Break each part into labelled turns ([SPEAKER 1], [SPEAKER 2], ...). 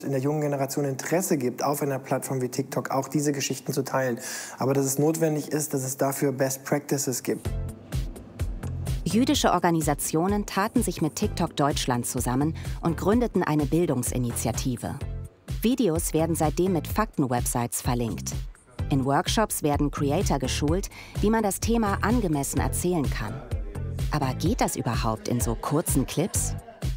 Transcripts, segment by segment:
[SPEAKER 1] in der jungen Generation Interesse gibt, auf einer Plattform wie TikTok auch diese Geschichten zu teilen. Aber dass es notwendig ist, dass es dafür Best Practices gibt.
[SPEAKER 2] Jüdische Organisationen taten sich mit TikTok Deutschland zusammen und gründeten eine Bildungsinitiative. Videos werden seitdem mit Faktenwebsites verlinkt. In Workshops werden Creator geschult, wie man das Thema angemessen erzählen kann. Aber geht das überhaupt in so kurzen Clips?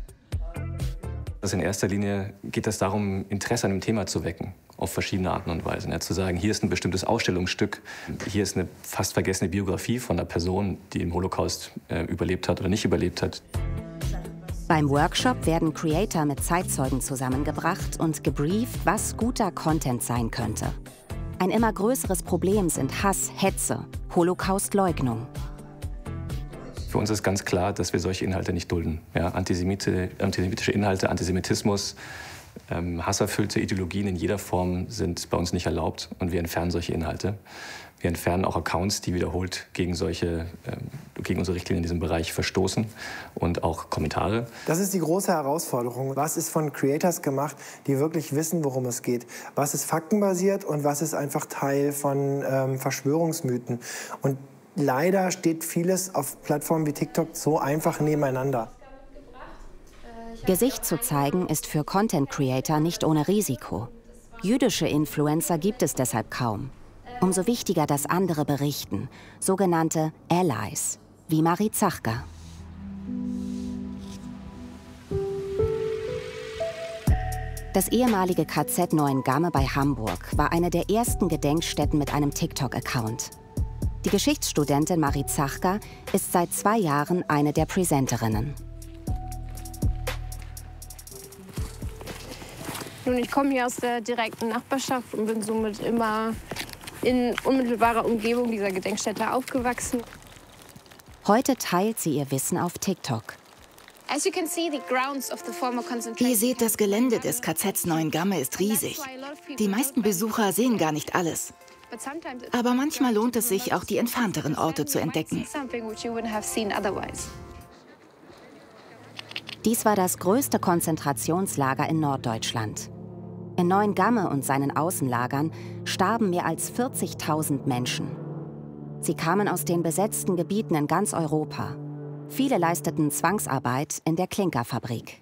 [SPEAKER 3] In erster Linie geht es darum, Interesse an dem Thema zu wecken, auf verschiedene Arten und Weisen. Ja, zu sagen, hier ist ein bestimmtes Ausstellungsstück, hier ist eine fast vergessene Biografie von einer Person, die im Holocaust überlebt hat oder nicht überlebt hat.
[SPEAKER 2] Beim Workshop werden Creator mit Zeitzeugen zusammengebracht und gebrieft, was guter Content sein könnte. Ein immer größeres Problem sind Hass, Hetze, Holocaustleugnung.
[SPEAKER 3] Für uns ist ganz klar, dass wir solche Inhalte nicht dulden. Ja, antisemitische Inhalte, Antisemitismus, hasserfüllte Ideologien in jeder Form sind bei uns nicht erlaubt und wir entfernen solche Inhalte. Wir entfernen auch Accounts, die wiederholt gegen unsere Richtlinien in diesem Bereich verstoßen und auch Kommentare.
[SPEAKER 1] Das ist die große Herausforderung. Was ist von Creators gemacht, die wirklich wissen, worum es geht? Was ist faktenbasiert und was ist einfach Teil von Verschwörungsmythen? Und leider steht vieles auf Plattformen wie TikTok so einfach nebeneinander.
[SPEAKER 2] Gesicht zu zeigen ist für Content Creator nicht ohne Risiko. Jüdische Influencer gibt es deshalb kaum. Umso wichtiger, dass andere berichten, sogenannte Allies, wie Marie Zachka. Das ehemalige KZ Neuengamme bei Hamburg war eine der ersten Gedenkstätten mit einem TikTok-Account. Die Geschichtsstudentin Marie Zachka ist seit 2 Jahren eine der Presenterinnen.
[SPEAKER 4] Nun, ich komme hier aus der direkten Nachbarschaft und bin somit immer in unmittelbarer Umgebung dieser Gedenkstätte aufgewachsen.
[SPEAKER 2] Heute teilt sie ihr Wissen auf TikTok.
[SPEAKER 5] Ihr seht, das Gelände des KZs Neuengamme ist riesig. Die meisten Besucher sehen gar nicht alles. Aber manchmal lohnt es sich, auch die entfernteren Orte zu entdecken.
[SPEAKER 2] Dies war das größte Konzentrationslager in Norddeutschland. In Neuengamme und seinen Außenlagern starben mehr als 40.000 Menschen. Sie kamen aus den besetzten Gebieten in ganz Europa. Viele leisteten Zwangsarbeit in der Klinkerfabrik.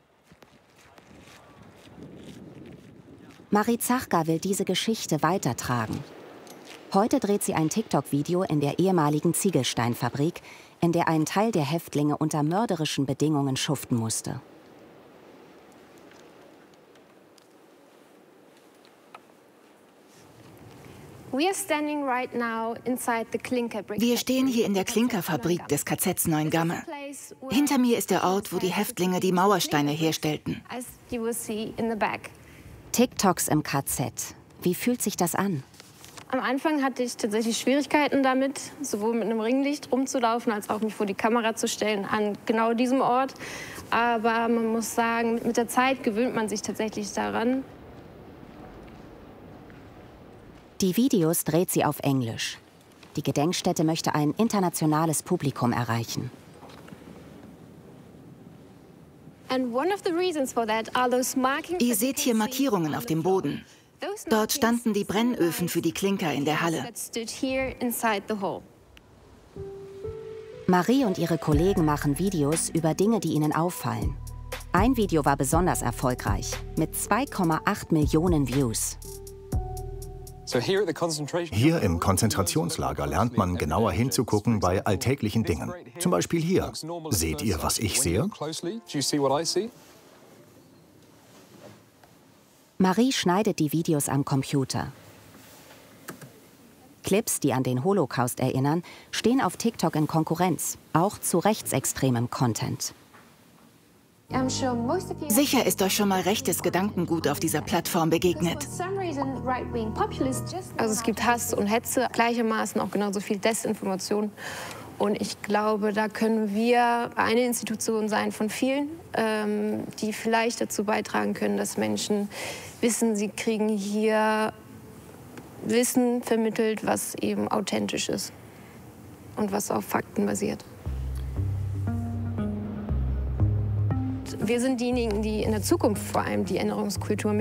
[SPEAKER 2] Marie Zachka will diese Geschichte weitertragen. Heute dreht sie ein TikTok-Video in der ehemaligen Ziegelsteinfabrik, in der ein Teil der Häftlinge unter mörderischen Bedingungen schuften musste.
[SPEAKER 5] Wir stehen hier in der Klinkerfabrik des KZs Neuengamme. Hinter mir ist der Ort, wo die Häftlinge die Mauersteine herstellten.
[SPEAKER 2] TikToks im KZ. Wie fühlt sich das an?
[SPEAKER 4] Am Anfang hatte ich tatsächlich Schwierigkeiten damit, sowohl mit einem Ringlicht rumzulaufen, als auch mich vor die Kamera zu stellen an genau diesem Ort. Aber man muss sagen, mit der Zeit gewöhnt man sich tatsächlich daran.
[SPEAKER 2] Die Videos dreht sie auf Englisch. Die Gedenkstätte möchte ein internationales Publikum erreichen.
[SPEAKER 5] Ihr seht hier Markierungen auf dem Boden. Dort standen die Brennöfen für die Klinker in der Halle.
[SPEAKER 2] Marie und ihre Kollegen machen Videos über Dinge, die ihnen auffallen. Ein Video war besonders erfolgreich, mit 2,8 Millionen Views.
[SPEAKER 6] Hier im Konzentrationslager lernt man genauer hinzugucken bei alltäglichen Dingen. Zum Beispiel hier. Seht ihr, was ich sehe?
[SPEAKER 2] Marie schneidet die Videos am Computer. Clips, die an den Holocaust erinnern, stehen auf TikTok in Konkurrenz, auch zu rechtsextremem Content.
[SPEAKER 5] Sicher ist euch schon mal rechtes Gedankengut auf dieser Plattform begegnet.
[SPEAKER 4] Also es gibt Hass und Hetze, gleichermaßen auch genauso viel Desinformation. Und ich glaube, da können wir eine Institution sein von vielen, die vielleicht dazu beitragen können, dass Menschen wissen, sie kriegen hier Wissen vermittelt, was eben authentisch ist und was auf Fakten basiert. wir sind diejenigen, die in der Zukunft vor allem die Änderungskultur